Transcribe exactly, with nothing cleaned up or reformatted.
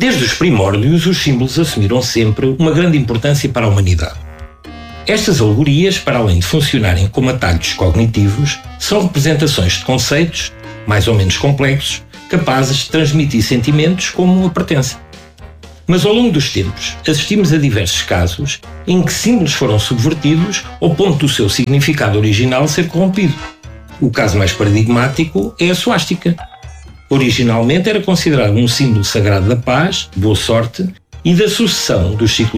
Desde os primórdios, os símbolos assumiram sempre uma grande importância para a humanidade. Estas alegorias, para além de funcionarem como atalhos cognitivos, são representações de conceitos, mais ou menos complexos, capazes de transmitir sentimentos como a pertença. Mas ao longo dos tempos, assistimos a diversos casos em que símbolos foram subvertidos ao ponto do seu significado original ser corrompido. O caso mais paradigmático é a suástica. Originalmente era considerado um símbolo sagrado da paz, boa sorte e da sucessão dos ciclos